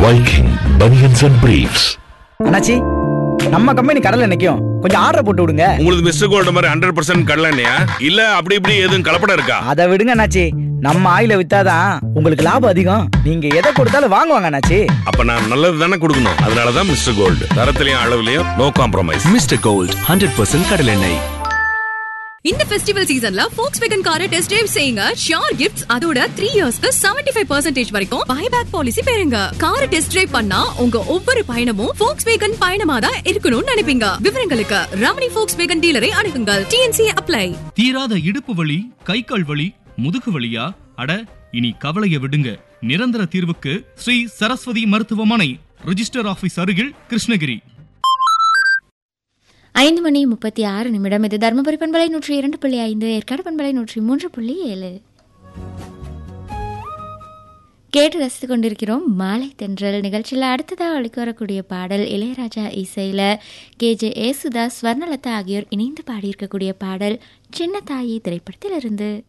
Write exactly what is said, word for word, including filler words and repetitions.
Viking Bunions and Briefs. அண்ணாச்சி, நம்ம company கடலை எண்ணெய்க்கும் கொஞ்சம் ஆர்டர் போட்டு விடுங்க. உங்களுக்கு மிஸ்டர் கோல்ட் மாதிரி ஹண்ட்ரட் பர்சன்ட் கடலை எண்ணெயா இல்ல அப்படி இப்படி எதுவும் கலப்படம் இருக்கா? அதை விடுங்க அண்ணாச்சி, நம்ம ஆயில வித்தாதான் உங்களுக்கு லாபம் அதிகம். நீங்க எதை கொடுத்தாலும் வாங்குவாங்க அண்ணாச்சி. அப்ப நான் நல்லது தானே கொடுக்கணும். அதனாலதான் mister gold, தரத்திலையும் அளவுலயும் no compromise. Mister gold hundred percent கடலை எண்ணெய். இந்த ஃபெஸ்டிவல் சீசன்ல Volkswagen காரை டெஸ்ட் டிரைவ் செய்யுங்க. ஷியோர் கிஃப்ட்ஸ், அதோட த்ரீ இயர்ஸ்க்கு செவன்டி ஃபைவ் பர்சன்டேஜ் வரைக்கும் பைபேக் பாலிசி பெறுங்க. காரை டெஸ்ட் டிரைவ் பண்ணா உங்க ஒவ்வொரு பயணமும் Volkswagen பயணமா தான் இருக்கணும்னு நினைப்பீங்க. விவரங்களுக்கு Ramani Volkswagen டீலரை அணுகுங்கள். T N C apply. தீராத இடுப்பு வலி, கை கால் வலி, முதுகு வலியா? அட, இனி கவலைய விடுங்க. நிரந்தர தீர்வுக்கு ஸ்ரீ சரஸ்வதி மருத்துவமனை, ரிஜிஸ்டர் ஆபீஸ் அருகில், கிருஷ்ணகிரி. ஐந்து மணி முப்பத்தி ஆறு நிமிடம். இது தர்மபுரி பண்பலை நூற்றி இரண்டு புள்ளி ஐந்து, ஏற்காடு பண்பலை நூற்றி மூன்று புள்ளி ஏழு. கேட்டு ரசித்து கொண்டிருக்கிறோம் மாலை தென்றல் நிகழ்ச்சியில். அடுத்ததாக ஒழிக்க வரக்கூடிய பாடல் இளையராஜா இசையில் கே ஜே ஏசுதாஸ், ஸ்வர்ணலதா ஆகியோர் இணைந்து பாடியிருக்கக்கூடிய பாடல் சின்ன தாயி திரைப்படத்தில் இருந்து.